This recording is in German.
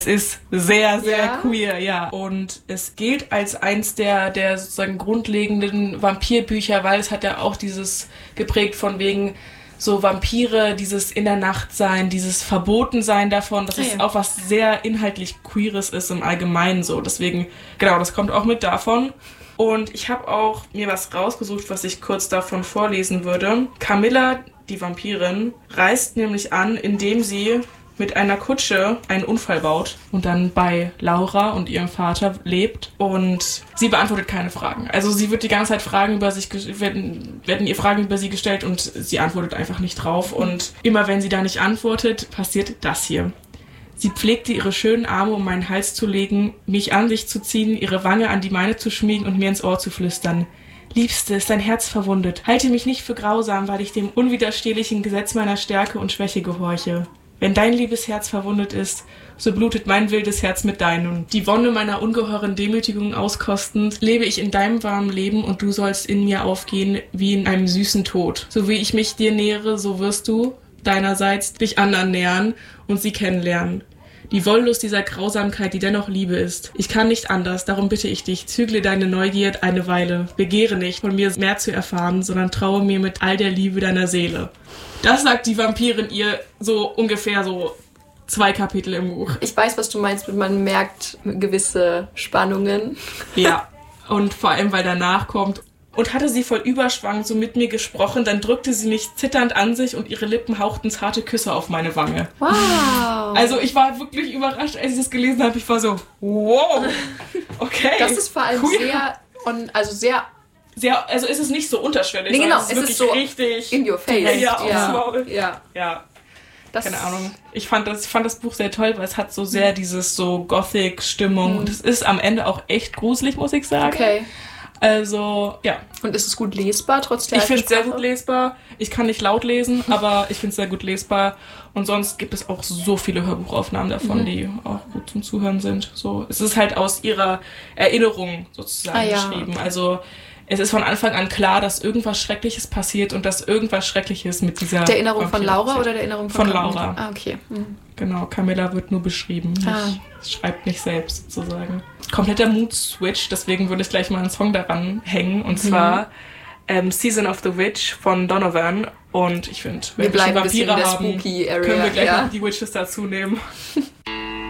Es ist sehr, sehr queer, ja. Und es gilt als eins der sozusagen grundlegenden Vampirbücher, weil es hat ja auch dieses geprägt von wegen so Vampire, dieses in der Nacht sein, dieses Verbotensein davon, dass es auch was sehr inhaltlich Queeres ist im Allgemeinen so. Deswegen, genau, das kommt auch mit davon. Und ich habe auch mir was rausgesucht, was ich kurz davon vorlesen würde. Camilla, die Vampirin, reist nämlich an, indem sie mit einer Kutsche einen Unfall baut und dann bei Laura und ihrem Vater lebt. Und sie beantwortet keine Fragen. Also sie wird die ganze Zeit Fragen über sich, werden ihr Fragen über sie gestellt und sie antwortet einfach nicht drauf. Und immer wenn sie da nicht antwortet, passiert das hier. Sie pflegte ihre schönen Arme um meinen Hals zu legen, mich an sich zu ziehen, ihre Wange an die meine zu schmiegen und mir ins Ohr zu flüstern. Liebste, ist dein Herz verwundet. Halte mich nicht für grausam, weil ich dem unwiderstehlichen Gesetz meiner Stärke und Schwäche gehorche. Wenn dein liebes Herz verwundet ist, so blutet mein wildes Herz mit deinem. Die Wonne meiner ungeheuren Demütigung auskostend, lebe ich in deinem warmen Leben und du sollst in mir aufgehen wie in einem süßen Tod. So wie ich mich dir nähere, so wirst du, deinerseits, dich anderen nähern und sie kennenlernen. Die Wollust dieser Grausamkeit, die dennoch Liebe ist. Ich kann nicht anders, darum bitte ich dich, zügle deine Neugier eine Weile. Begehre nicht, von mir mehr zu erfahren, sondern traue mir mit all der Liebe deiner Seele. Das sagt die Vampirin ihr so ungefähr so 2 Kapitel im Buch. Ich weiß, was du meinst, man merkt gewisse Spannungen. Ja, und vor allem, weil danach kommt... Und hatte sie voll Überschwang so mit mir gesprochen, dann drückte sie mich zitternd an sich und ihre Lippen hauchten zarte Küsse auf meine Wange. Wow. Also ich war wirklich überrascht, als ich das gelesen habe. Ich war so, wow, okay. Das ist vor allem sehr, also ist es nicht so unterschwellig, nee, genau, es ist wirklich so richtig in your face. Ja. Keine Ahnung. Ich fand das Buch sehr toll, weil es hat so sehr dieses so Gothic-Stimmung und es ist am Ende auch echt gruselig, muss ich sagen. Okay. Also, ja. Und ist es gut lesbar, trotz der Ich finde es sehr gut lesbar. Ich kann nicht laut lesen, aber ich finde es sehr gut lesbar. Und sonst gibt es auch so viele Hörbuchaufnahmen davon, die auch gut zum Zuhören sind. So, es ist halt aus ihrer Erinnerung sozusagen geschrieben. Also es ist von Anfang an klar, dass irgendwas Schreckliches passiert und dass irgendwas Schreckliches mit dieser... Der Erinnerung von Laura oder der Erinnerung von Laura? Ah, okay. Mhm. Genau, Camilla wird nur beschrieben, schreibt nicht selbst sozusagen. Kompletter Mood-Switch, deswegen würde ich gleich mal einen Song daran hängen. Und zwar Season of the Witch von Donovan. Und ich finde, wenn wir Vampire haben, können wir gleich noch die Witches dazu nehmen.